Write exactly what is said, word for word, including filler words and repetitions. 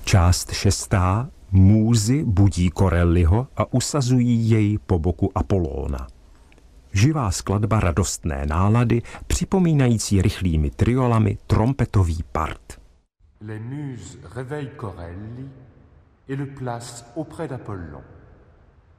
Část šestá. Můzy budí Corelliho a usazují jej po boku Apollóna. Živá skladba radostné nálady, připomínající rychlými triolami trompetový part. Les muses réveillent Corelli et le placent auprès d'Apollon.